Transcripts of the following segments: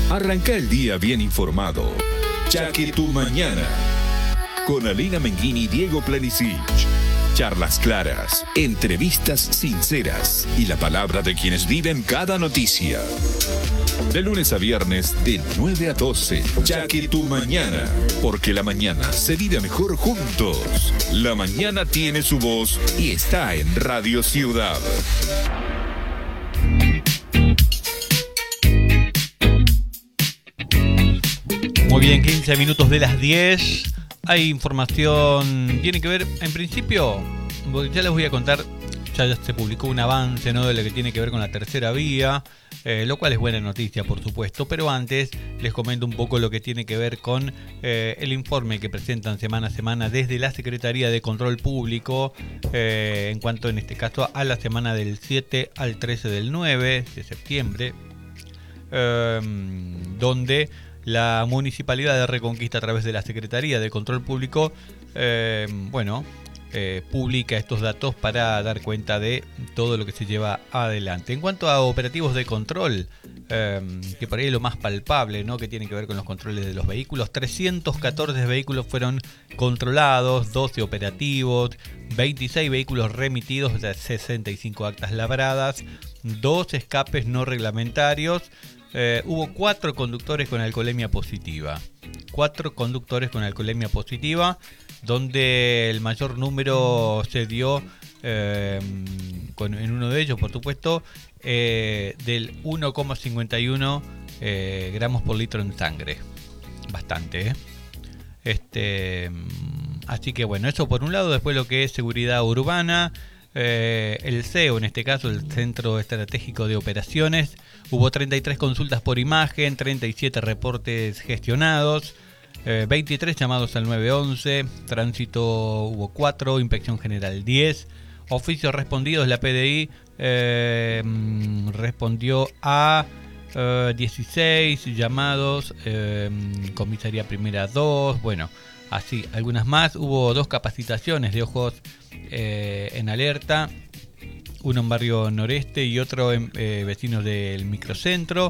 Arranca el día bien informado. Chaque tu mañana. Con Alina Menguini y Diego Planisic. Charlas claras, entrevistas sinceras y la palabra de quienes viven cada noticia. De lunes a viernes, de 9 a 12. Chaque tu mañana. Porque la mañana se vive mejor juntos. La mañana tiene su voz y está en Radio Ciudad. Muy bien, 15 minutos de las 10. Hay información, tiene que ver, en principio, ya les voy a contar, ya se publicó un avance, ¿no?, de lo que tiene que ver con la tercera vía, lo cual es buena noticia, por supuesto, pero antes les comento un poco lo que tiene que ver con el informe que presentan semana a semana desde la Secretaría de Control Público, en cuanto en este caso a la semana del 7 al 13 del 9 de septiembre, donde la Municipalidad de Reconquista, a través de la Secretaría de Control Público, publica estos datos para dar cuenta de todo lo que se lleva adelante. En cuanto a operativos de control, que por ahí es lo más palpable, ¿no?, que tiene que ver con los controles de los vehículos, 314 vehículos fueron controlados, 12 operativos, 26 vehículos remitidos, o sea, 65 actas labradas, 2 escapes no reglamentarios. Hubo 4 conductores con alcoholemia positiva. 4 conductores con alcoholemia positiva, donde el mayor número se dio en uno de ellos, por supuesto, del 1,51 gramos por litro en sangre. Bastante, así que bueno, eso por un lado. Después lo que es seguridad urbana. El CEO, en este caso el Centro Estratégico de Operaciones, hubo 33 consultas por imagen, 37 reportes gestionados, 23 llamados al 911, tránsito hubo 4, inspección general 10, oficios respondidos, la PDI respondió a 16 llamados, comisaría primera 2, bueno, así, algunas más. Hubo 2 capacitaciones de ojos en alerta, uno en Barrio Noreste y otro en vecinos del microcentro.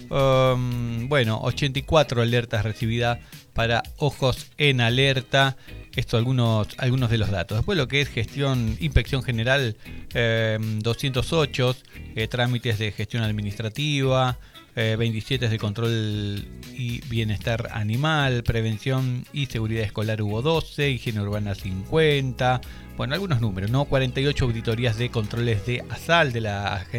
84 alertas recibidas para ojos en alerta. Esto algunos de los datos. Después lo que es gestión, inspección general, 208 trámites de gestión administrativa, 27 de control y bienestar animal, prevención y seguridad escolar hubo 12, higiene urbana 50, bueno, algunos números, ¿no? 48 auditorías de controles de ASAL, de la